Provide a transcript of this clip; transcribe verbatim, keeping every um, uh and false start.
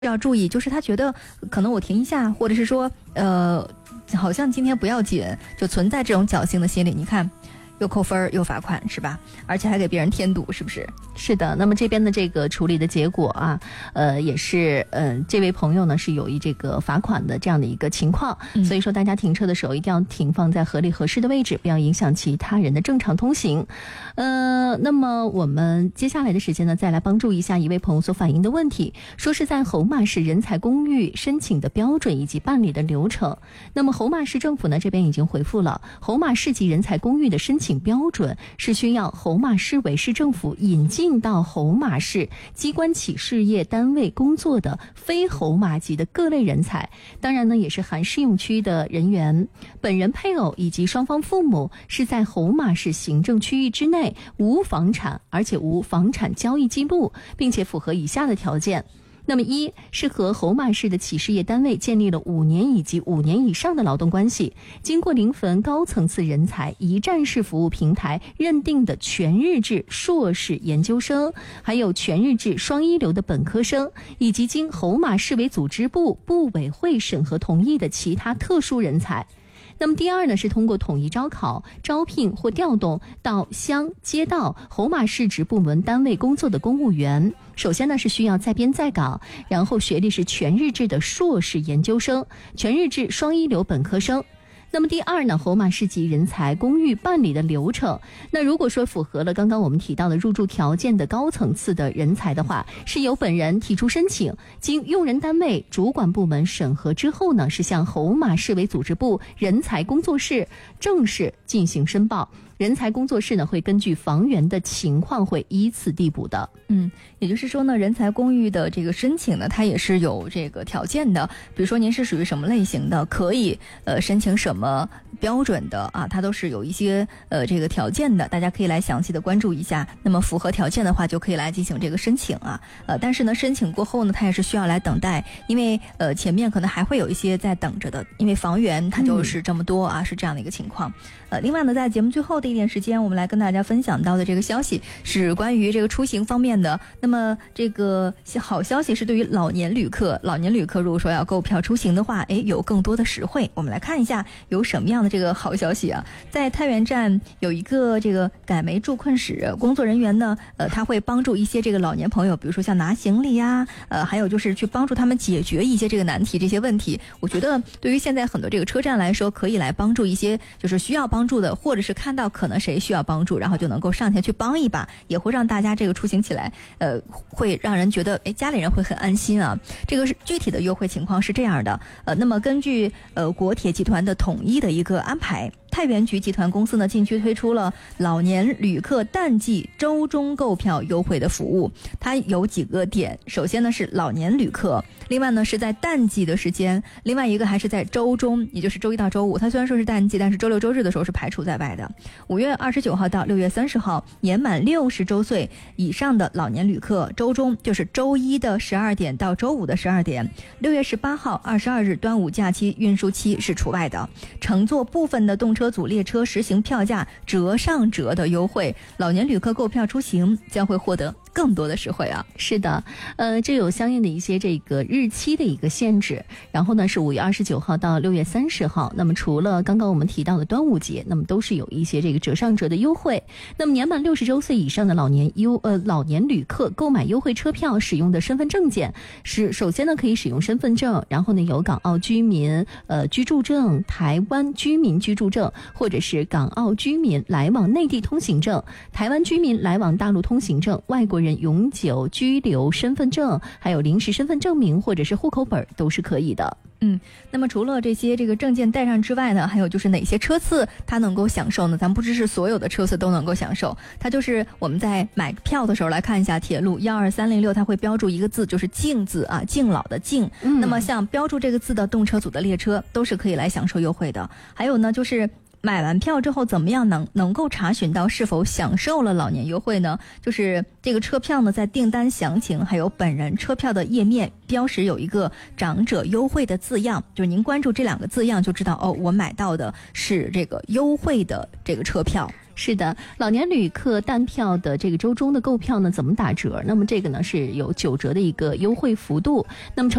要注意，就是他觉得可能我停一下，或者是说呃好像今天不要紧，就存在这种侥幸的心理。你看又扣分又罚款是吧，而且还给别人添堵，是不是？ 是的。那么这边的这个处理的结果啊，呃也是呃这位朋友呢是有一这个罚款的这样的一个情况、嗯、所以说大家停车的时候一定要停放在合理合适的位置，不要影响其他人的正常通行。呃那么我们接下来的时间呢，再来帮助一下一位朋友所反映的问题，说是在侯马市人才公寓申请的标准以及办理的流程。那么侯马市政府呢这边已经回复了，侯马市级人才公寓的申请标准是需要侯马市委市政府引进到侯马市机关企事业单位工作的非侯马级的各类人才，当然呢也是含适用区的人员，本人配偶以及双方父母是在侯马市行政区域之内，无房产，而且无房产交易记录，并且符合以下的条件。那么一是和侯马市的企事业单位建立了五年以及五年以上的劳动关系，经过临汾高层次人才一站式服务平台认定的全日制硕士研究生，还有全日制双一流的本科生，以及经侯马市委组织部部委会审核同意的其他特殊人才。那么第二呢，是通过统一招考、招聘或调动到乡、街道、侯马市直部门单位工作的公务员。首先呢是需要在编在岗，然后学历是全日制的硕士研究生、全日制双一流本科生。那么第二呢，侯马市级人才公寓办理的流程，那如果说符合了刚刚我们提到的入住条件的高层次的人才的话，是由本人提出申请，经用人单位主管部门审核之后呢，是向侯马市委组织部人才工作室正式进行申报。人才工作室呢会根据房源的情况会依次递补的。 嗯，也就是说呢，人才公寓的这个申请呢，它也是有这个条件的。比如说您是属于什么类型的，可以呃申请什么标准的啊，它都是有一些呃这个条件的，大家可以来详细的关注一下。那么符合条件的话，就可以来进行这个申请啊。呃，但是呢，申请过后呢，它也是需要来等待，因为呃前面可能还会有一些在等着的，因为房源它就是这么多啊，嗯、是这样的一个情况。呃，另外呢，在节目最后的一点时间，我们来跟大家分享到的这个消息是关于这个出行方面的。那么这个好消息是对于老年旅客，老年旅客如果说要购票出行的话，诶，有更多的实惠。我们来看一下有什么样的这个好消息啊。在太原站有一个这个改煤助困室，工作人员呢，呃，他会帮助一些这个老年朋友，比如说像拿行李呀，呃，还有就是去帮助他们解决一些这个难题、这些问题。我觉得对于现在很多这个车站来说，可以来帮助一些就是需要帮助的，或者是看到可能谁需要帮助，然后就能够上前去帮一把，也会让大家这个出行起来，呃，会让人觉得，哎，家里人会很安心啊。这个是具体的优惠情况是这样的，呃，那么根据呃国铁集团的统一的一个安排，太原局集团公司呢近期推出了老年旅客淡季周中购票优惠的服务，它有几个点。首先呢是老年旅客，另外呢是在淡季的时间，另外一个还是在周中，也就是周一到周五。它虽然说是淡季，但是周六周日的时候是排除在外的。五月二十九号到六月三十号，年满六十周岁以上的老年旅客，周中就是周一的十二点到周五的十二点。六月十八号、二十二日端午假期运输期是除外的。乘坐部分的动车组列车实行票价折上折的优惠，老年旅客购票出行将会获得更多的实惠啊。 是的，呃，这有相应的一些这个日期的一个限制。然后呢，是五月二十九号到六月三十号。那么除了刚刚我们提到的端午节，那么都是有一些这个折上折的优惠。那么年满六十周岁以上的老年优呃老年旅客购买优惠车票使用的身份证件是，首先呢可以使用身份证，然后呢有港澳居民呃居住证、台湾居民居住证，或者是港澳居民来往内地通行证、台湾居民来往大陆通行证、外国人永久居留身份证，还有临时身份证明或者是户口本都是可以的。 嗯，那么除了这些这个证件带上之外呢，还有就是哪些车次它能够享受呢？咱不只是所有的车次都能够享受，它就是我们在买票的时候来看一下铁路一二三零六，它会标注一个字，就是敬字啊，敬老的敬、嗯。那么像标注这个字的动车组的列车都是可以来享受优惠的。还有呢，就是买完票之后怎么样能能够查询到是否享受了老年优惠呢？就是这个车票呢，在订单详情还有本人车票的页面标识有一个长者优惠的字样，就是您关注这两个字样就知道哦，我买到的是这个优惠的这个车票。 是的，老年旅客单票的这个周中的购票呢，怎么打折？那么这个呢是有九折的一个优惠幅度。那么